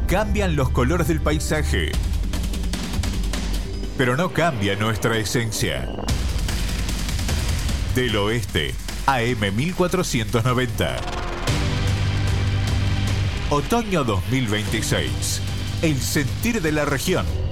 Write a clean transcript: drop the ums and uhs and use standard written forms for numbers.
Cambian los colores del paisaje, pero no cambia nuestra esencia. Del Oeste, AM 1490. Otoño 2026. El sentir de la región.